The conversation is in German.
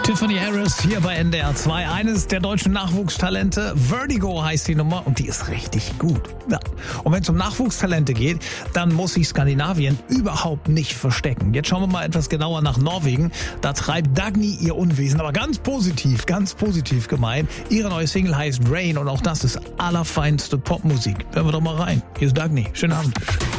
Tiffany Harris hier bei NDR 2, eines der deutschen Nachwuchstalente. Vertigo heißt die Nummer und die ist richtig gut. Ja. Und wenn es um Nachwuchstalente geht, dann muss sich Skandinavien überhaupt nicht verstecken. Jetzt schauen wir mal etwas genauer nach Norwegen. Da treibt Dagny ihr Unwesen, aber ganz positiv gemeint. Ihre neue Single heißt Rain und auch das ist allerfeinste Popmusik. Hören wir doch mal rein. Hier ist Dagny. Schönen Abend.